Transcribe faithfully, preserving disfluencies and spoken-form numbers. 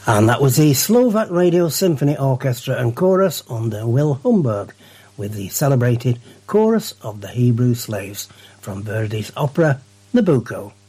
And that was the Slovak Radio Symphony Orchestra and Chorus under Will Humberg with the celebrated Chorus of the Hebrew Slaves from Verdi's opera Nabucco.